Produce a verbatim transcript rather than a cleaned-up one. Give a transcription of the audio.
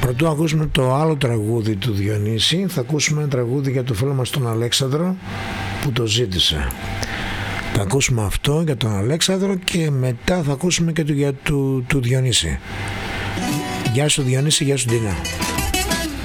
Πρωτού ακούσουμε το άλλο τραγούδι του Διονύση, θα ακούσουμε ένα τραγούδι για το φίλο μας τον Αλέξανδρο που το ζήτησε. Θα ακούσουμε αυτό για τον Αλέξανδρο και μετά θα ακούσουμε και το για του, του Διονύση. Γεια σου Διονύση, γεια σου Ντίνα.